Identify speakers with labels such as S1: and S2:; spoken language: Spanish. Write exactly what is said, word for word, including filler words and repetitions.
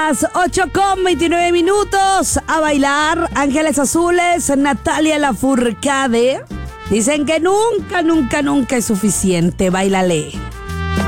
S1: las ocho con veintinueve minutos. A bailar, Ángeles Azules, Natalia Lafourcade. Dicen que nunca, nunca, nunca es suficiente. Báilale.